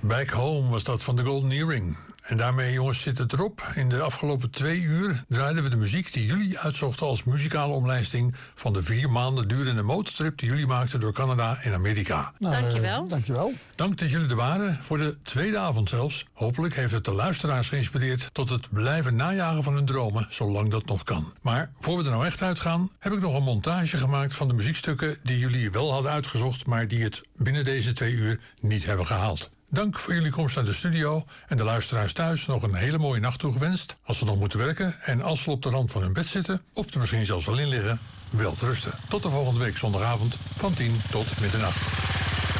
Back Home was dat van de Golden Earring. En daarmee, jongens, zit het erop. In de afgelopen 2 uur draaiden we de muziek die jullie uitzochten als muzikale omlijsting van de 4 maanden durende motortrip die jullie maakten door Canada en Amerika. Dankjewel. Dankjewel. Dank dat jullie er waren, voor de tweede avond zelfs. Hopelijk heeft het de luisteraars geïnspireerd tot het blijven najagen van hun dromen, zolang dat nog kan. Maar voor we er nou echt uitgaan, heb ik nog een montage gemaakt van de muziekstukken die jullie wel hadden uitgezocht, maar die het binnen deze 2 uur niet hebben gehaald. Dank voor jullie komst naar de studio en de luisteraars thuis nog een hele mooie nacht toegewenst. Als ze nog moeten werken en als ze op de rand van hun bed zitten, of er misschien zelfs wel in liggen, wel te rusten. Tot de volgende week zondagavond van 10 tot middernacht.